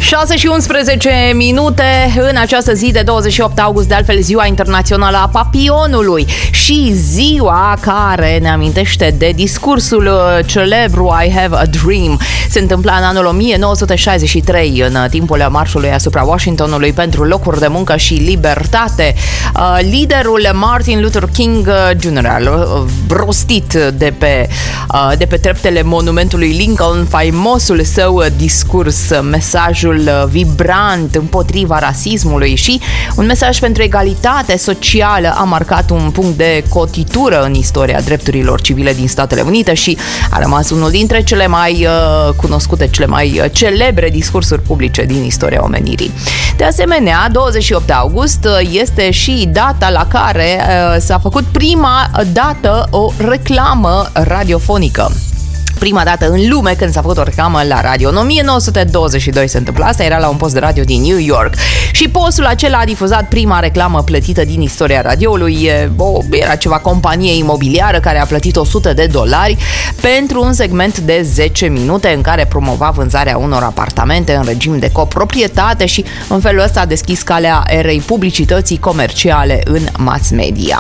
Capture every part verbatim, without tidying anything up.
șase și unsprezece minute în această zi de douăzeci și opt august, de altfel ziua internațională a papionului și ziua care ne amintește de discursul celebru I Have a Dream. Se întâmpla în anul o mie nouă sute șaizeci și trei, în timpul marșului asupra Washingtonului pentru locuri de muncă și libertate. Liderul Martin Luther King junior, rostit de pe, de pe treptele monumentului Lincoln faimosul său discurs, mesajul vibrant împotriva rasismului și un mesaj pentru egalitate socială, a marcat un punct de cotitură în istoria drepturilor civile din Statele Unite și a rămas unul dintre cele mai uh, cunoscute, cele mai celebre discursuri publice din istoria omenirii. De asemenea, douăzeci și opt august este și data la care uh, s-a făcut prima dată o reclamă radiofonică. Prima dată în lume când s-a făcut o reclamă la radio. În o mie nouă sute douăzeci și doi se întâmplă asta, era la un post de radio din New York. Și postul acela a difuzat prima reclamă plătită din istoria radioului. O, era ceva companie imobiliară care a plătit o sută de dolari pentru un segment de zece minute în care promova vânzarea unor apartamente în regim de coproprietate și în felul ăsta a deschis calea erei publicității comerciale în mass media.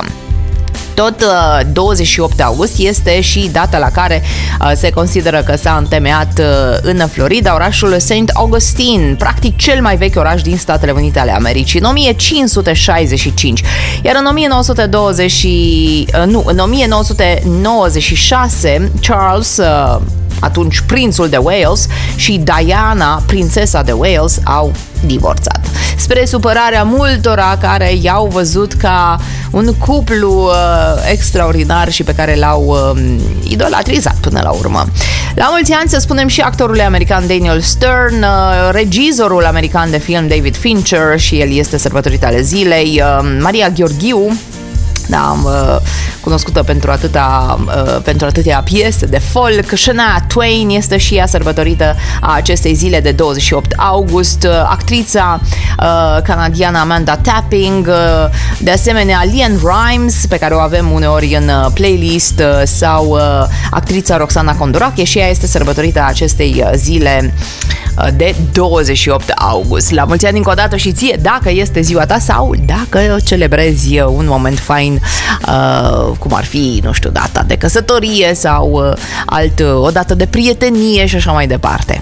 Tot douăzeci și opt august este și data la care se consideră că s-a întemeiat în Florida orașul Saint Augustine, practic cel mai vechi oraș din Statele Unite ale Americii, în o mie cinci sute șaizeci și cinci. Iar în o mie nouă sute douăzeci, nu, în o mie nouă sute nouăzeci și șase, Charles, atunci prințul de Wales, și Diana, prințesa de Wales, au divorțat. Spre supărarea multora care i-au văzut ca un cuplu uh, extraordinar și pe care l-au uh, idolatrizat până la urmă. La mulți ani să spunem și actorului american Daniel Stern, uh, regizorul american de film David Fincher, și el este sărbătorit ale zilei, uh, Maria Gheorghiu, da, uh, cunoscută pentru atâta, uh, pentru atâtea piese de folk. Shania Twain este și ea sărbătorită a acestei zile de douăzeci și opt august. Uh, actrița uh, canadiană Amanda Tapping, uh, de asemenea Leanne Rimes, pe care o avem uneori în uh, playlist, uh, sau uh, actrița Roxana Condorache, și ea este sărbătorită a acestei zile uh, de douăzeci și opt august. La mulți ani încă o dată și ție, dacă este ziua ta sau dacă celebrezi un moment fain, Uh, cum ar fi, nu știu, data de căsătorie sau uh, alt, uh, o dată de prietenie și așa mai departe.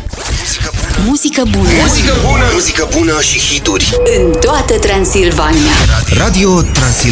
Muzică bună. Muzică bună. Muzică bună și hituri în toată Transilvania. Radio Transilvania.